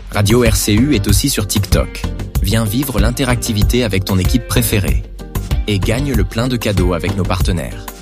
Radio RCU est aussi sur TikTok. Viens vivre l'interactivité avec ton équipe préférée. Et gagne le plein de cadeaux avec nos partenaires.